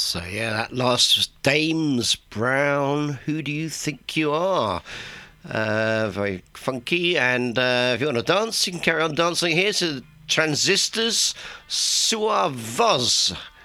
So yeah, that last was Dames Brown. Who do you think you are? Very funky. And if you want to dance, you can carry on dancing here to Transistors Suavoz.